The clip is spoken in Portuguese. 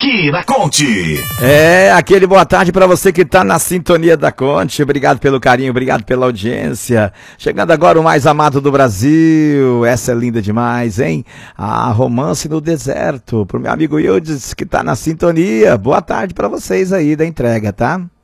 aqui na Conte. Aquele boa tarde pra você que tá na sintonia da Conte. Obrigado pelo carinho, obrigado pela audiência. Chegando agora o mais amado do Brasil. Essa é linda demais, hein? A Romance no Deserto. Pro meu amigo Yildes que tá na sintonia. Boa tarde pra vocês aí da entrega, tá?